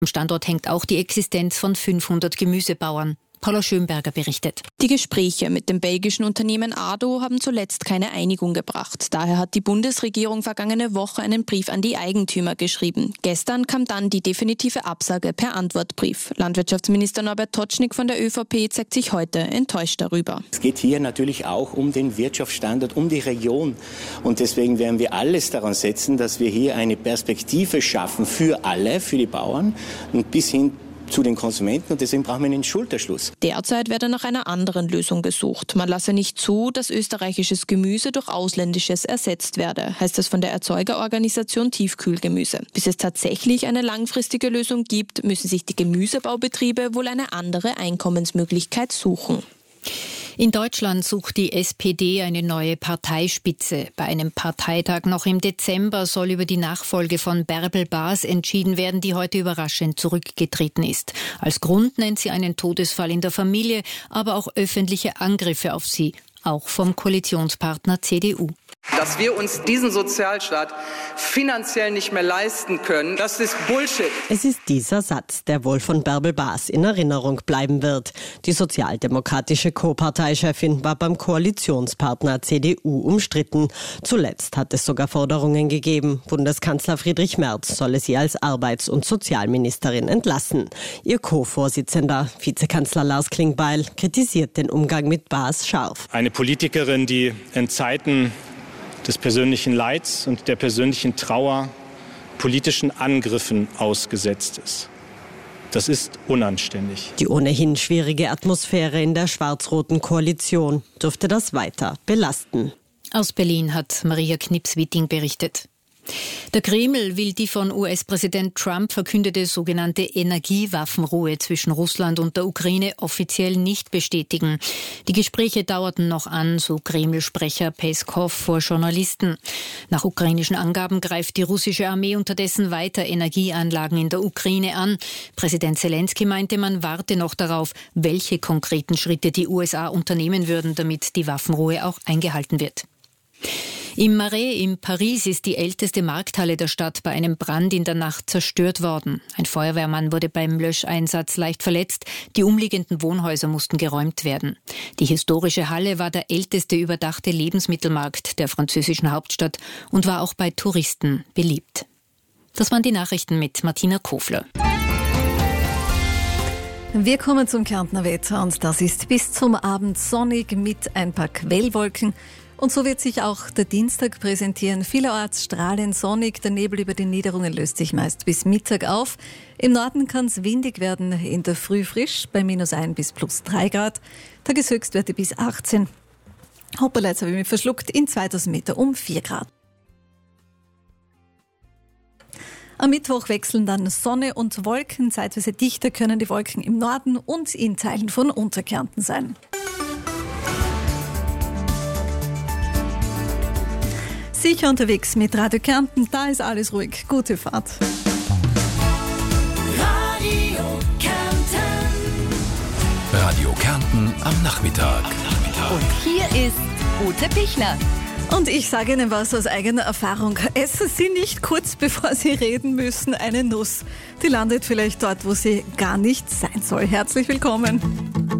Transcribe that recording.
Am Standort hängt auch die Existenz von 500 Gemüsebauern. Paula Schönberger berichtet. Die Gespräche mit dem belgischen Unternehmen ADO haben zuletzt keine Einigung gebracht. Daher hat die Bundesregierung vergangene Woche einen Brief an die Eigentümer geschrieben. Gestern kam dann die definitive Absage per Antwortbrief. Landwirtschaftsminister Norbert Totschnig von der ÖVP zeigt sich heute enttäuscht darüber. Es geht hier natürlich auch um den Wirtschaftsstandort, um die Region. Und deswegen werden wir alles daran setzen, dass wir hier eine Perspektive schaffen für alle, für die Bauern und bis hin zu den Konsumenten, und deswegen brauchen wir einen Schulterschluss. Derzeit werde nach einer anderen Lösung gesucht. Man lasse nicht zu, dass österreichisches Gemüse durch ausländisches ersetzt werde, heißt es von der Erzeugerorganisation Tiefkühlgemüse. Bis es tatsächlich eine langfristige Lösung gibt, müssen sich die Gemüsebaubetriebe wohl eine andere Einkommensmöglichkeit suchen. In Deutschland sucht die SPD eine neue Parteispitze. Bei einem Parteitag noch im Dezember soll über die Nachfolge von Bärbel Bas entschieden werden, die heute überraschend zurückgetreten ist. Als Grund nennt sie einen Todesfall in der Familie, aber auch öffentliche Angriffe auf sie, auch vom Koalitionspartner CDU. Dass wir uns diesen Sozialstaat finanziell nicht mehr leisten können, das ist Bullshit. Es ist dieser Satz, der wohl von Bärbel Bas in Erinnerung bleiben wird. Die sozialdemokratische Co-Parteichefin war beim Koalitionspartner CDU umstritten. Zuletzt hat es sogar Forderungen gegeben. Bundeskanzler Friedrich Merz solle sie als Arbeits- und Sozialministerin entlassen. Ihr Co-Vorsitzender, Vizekanzler Lars Klingbeil, kritisiert den Umgang mit Bas scharf. Eine Politikerin, die in Zeiten des persönlichen Leids und der persönlichen Trauer politischen Angriffen ausgesetzt ist. Das ist unanständig. Die ohnehin schwierige Atmosphäre in der schwarz-roten Koalition dürfte das weiter belasten. Aus Berlin hat Maria Knips-Witting berichtet. Der Kreml will die von US-Präsident Trump verkündete sogenannte Energiewaffenruhe zwischen Russland und der Ukraine offiziell nicht bestätigen. Die Gespräche dauerten noch an, so Kreml-Sprecher Peskov vor Journalisten. Nach ukrainischen Angaben greift die russische Armee unterdessen weiter Energieanlagen in der Ukraine an. Präsident Zelensky meinte, man warte noch darauf, welche konkreten Schritte die USA unternehmen würden, damit die Waffenruhe auch eingehalten wird. Im Marais in Paris ist die älteste Markthalle der Stadt bei einem Brand in der Nacht zerstört worden. Ein Feuerwehrmann wurde beim Löscheinsatz leicht verletzt. Die umliegenden Wohnhäuser mussten geräumt werden. Die historische Halle war der älteste überdachte Lebensmittelmarkt der französischen Hauptstadt und war auch bei Touristen beliebt. Das waren die Nachrichten mit Martina Kofler. Wir kommen zum Kärntner Wetter und das ist bis zum Abend sonnig mit ein paar Quellwolken. Und so wird sich auch der Dienstag präsentieren. Vielerorts strahlend sonnig, der Nebel über den Niederungen löst sich meist bis Mittag auf. Im Norden kann es windig werden, in der Früh frisch, bei -1 bis +3 Grad. Tageshöchstwerte bis 18. Hoppala, jetzt habe ich mich verschluckt, in 2000 Meter um 4 Grad. Am Mittwoch wechseln dann Sonne und Wolken. Zeitweise dichter können die Wolken im Norden und in Teilen von Unterkärnten sein. Sicher unterwegs mit Radio Kärnten, da ist alles ruhig. Gute Fahrt. Radio Kärnten am Nachmittag. Und hier ist Ute Pichler. Und ich sage Ihnen was aus eigener Erfahrung. Essen Sie nicht kurz bevor Sie reden müssen eine Nuss. Die landet vielleicht dort, wo sie gar nicht sein soll. Herzlich willkommen.